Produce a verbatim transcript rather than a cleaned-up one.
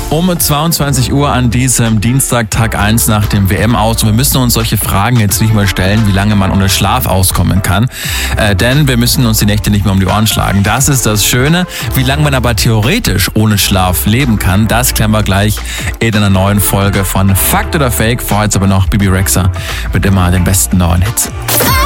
Um zweiundzwanzig Uhr an diesem Dienstag, Tag eins nach dem W M aus. Und wir müssen uns solche Fragen jetzt nicht mehr stellen, wie lange man ohne Schlaf auskommen kann. Äh, denn wir müssen uns die Nächte nicht mehr um die Ohren schlagen. Das ist das Schöne. Wie lange man aber theoretisch ohne Schlaf leben kann, das klären wir gleich in einer neuen Folge von Fakt oder Fake. Vorher jetzt aber noch Bibi Rexha mit immer den besten neuen Hits.